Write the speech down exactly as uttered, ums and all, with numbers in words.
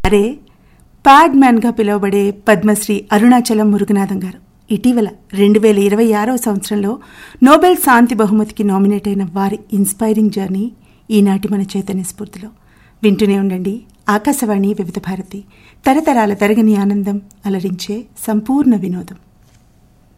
అరే ప్యాడ్ మ్యాన్గా పిలువబడే పద్మశ్రీ అరుణాచలం మురుగనాథం గారు ఇటీవల రెండు వేల ఇరవై ఆరవ సంవత్సరంలో నోబెల్ శాంతి బహుమతికి నామినేట్ అయిన వారి ఇన్స్పైరింగ్ జర్నీ ఈనాటి మన చైతన్య స్ఫూర్తిలో. వింటూనే ఉండండి ఆకాశవాణి వివిధ భారతి, తరతరాల తరగని ఆనందం, అలరించే సంపూర్ణ వినోదం.